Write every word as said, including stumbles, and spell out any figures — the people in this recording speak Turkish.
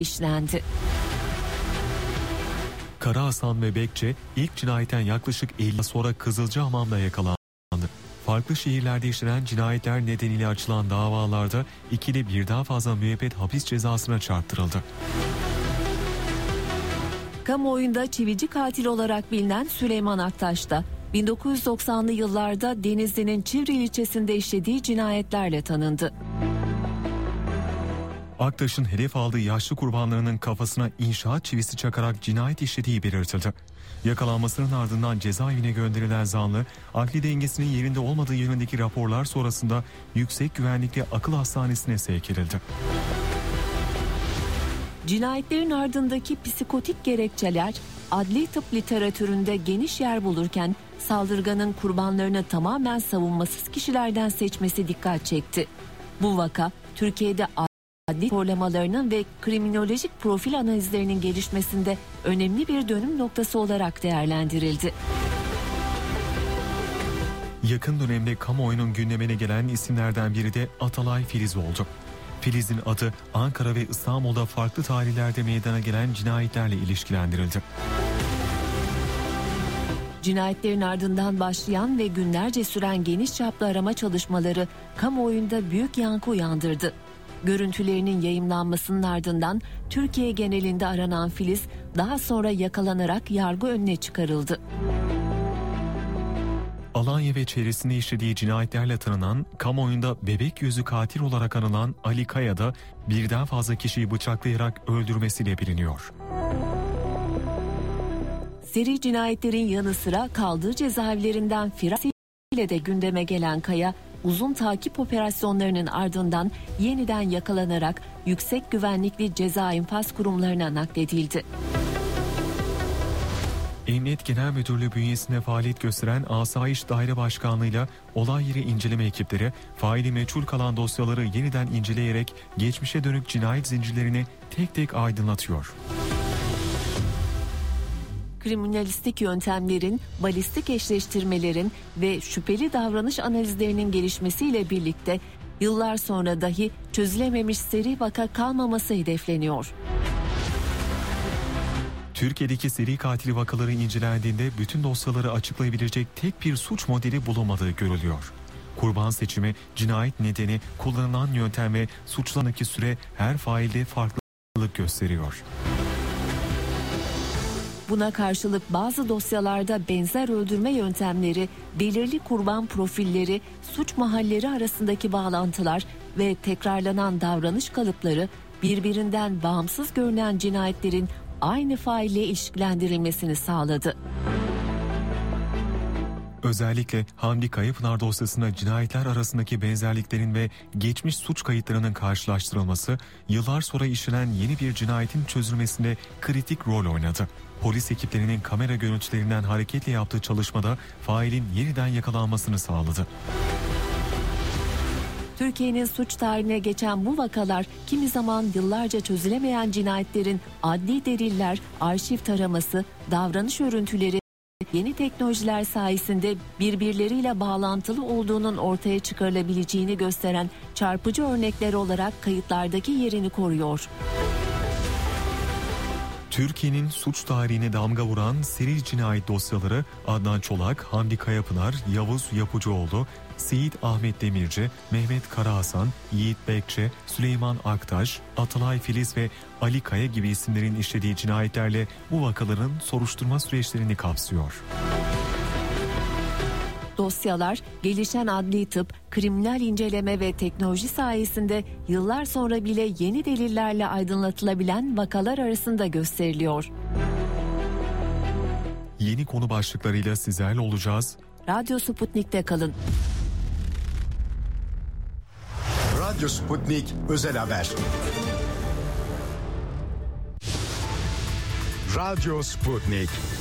işlendi. Kara Hasan ve Bekçe ilk cinayetten yaklaşık elli yıl sonra Kızılcahamam'da yakalandı. Farklı şehirlerde işlenen cinayetler nedeniyle açılan davalarda ikili birden fazla müebbet hapis cezasına çarptırıldı. Kamuoyunda çivici katil olarak bilinen Süleyman Aktaş da bin dokuz yüz doksanlı yıllarda Denizli'nin Çivril ilçesinde işlediği cinayetlerle tanındı. Aktaş'ın hedef aldığı yaşlı kurbanlarının kafasına inşaat çivisi çakarak cinayet işlediği belirtildi. Yakalanmasının ardından cezaevine gönderilen zanlı, akli dengesinin yerinde olmadığı yönündeki raporlar sonrasında yüksek güvenlikli akıl hastanesine sevk edildi. Cinayetlerin ardındaki psikotik gerekçeler adli tıp literatüründe geniş yer bulurken saldırganın kurbanlarını tamamen savunmasız kişilerden seçmesi dikkat çekti. Bu vaka Türkiye'de adli raporlamalarının ve kriminolojik profil analizlerinin gelişmesinde önemli bir dönüm noktası olarak değerlendirildi. Yakın dönemde kamuoyunun gündemine gelen isimlerden biri de Atalay Filiz oldu. Filiz'in adı Ankara ve İstanbul'da farklı tarihlerde meydana gelen cinayetlerle ilişkilendirildi. Cinayetlerin ardından başlayan ve günlerce süren geniş çaplı arama çalışmaları kamuoyunda büyük yankı uyandırdı. Görüntülerinin yayımlanmasının ardından Türkiye genelinde aranan Filiz daha sonra yakalanarak yargı önüne çıkarıldı. Alanya ve çevresinde işlediği cinayetlerle tanınan, kamuoyunda bebek yüzü katil olarak anılan Ali Kaya da birden fazla kişiyi bıçaklayarak öldürmesiyle biliniyor. Seri cinayetlerin yanı sıra kaldığı cezaevlerinden firarıyla de gündeme gelen Kaya, uzun takip operasyonlarının ardından yeniden yakalanarak yüksek güvenlikli ceza infaz kurumlarına nakledildi. Emniyet Genel Müdürlüğü bünyesinde faaliyet gösteren Asayiş Daire Başkanlığı'yla olay yeri inceleme ekipleri faili meçhul kalan dosyaları yeniden inceleyerek geçmişe dönük cinayet zincirlerini tek tek aydınlatıyor. Kriminalistik yöntemlerin, balistik eşleştirmelerin ve şüpheli davranış analizlerinin gelişmesiyle birlikte yıllar sonra dahi çözülememiş seri vaka kalmaması hedefleniyor. Türkiye'deki seri katil vakaları incelendiğinde bütün dosyaları açıklayabilecek tek bir suç modeli bulunmadığı görülüyor. Kurban seçimi, cinayet nedeni, kullanılan yöntem ve suçlanaki süre her failde farklılık gösteriyor. Buna karşılık bazı dosyalarda benzer öldürme yöntemleri, belirli kurban profilleri, suç mahalleri arasındaki bağlantılar ve tekrarlanan davranış kalıpları birbirinden bağımsız görünen cinayetlerin aynı faille ilişkilendirilmesini sağladı. Özellikle Hamdi Kayapınar dosyasında cinayetler arasındaki benzerliklerin ve geçmiş suç kayıtlarının karşılaştırılması, yıllar sonra işlenen yeni bir cinayetin çözülmesinde kritik rol oynadı. Polis ekiplerinin kamera görüntülerinden hareketle yaptığı çalışmada failin yeniden yakalanmasını sağladı. Türkiye'nin suç tarihine geçen bu vakalar kimi zaman yıllarca çözülemeyen cinayetlerin adli deliller, arşiv taraması, davranış örüntüleri, yeni teknolojiler sayesinde birbirleriyle bağlantılı olduğunun ortaya çıkarılabileceğini gösteren çarpıcı örnekler olarak kayıtlardaki yerini koruyor. Türkiye'nin suç tarihine damga vuran seri cinayet dosyaları Adnan Çolak, Hamdi Kayapınar, Yavuz Yapıcıoğlu, Seyit Ahmet Demirci, Mehmet Karahasan, Yiğit Bekçe, Süleyman Aktaş, Atalay Filiz ve Ali Kaya gibi isimlerin işlediği cinayetlerle bu vakaların soruşturma süreçlerini kapsıyor. Dosyalar, gelişen adli tıp, kriminal inceleme ve teknoloji sayesinde yıllar sonra bile yeni delillerle aydınlatılabilen vakalar arasında gösteriliyor. Yeni konu başlıklarıyla sizlerle olacağız. Radyo Sputnik'te kalın. Radyo Sputnik Özel Haber. Radyo Sputnik.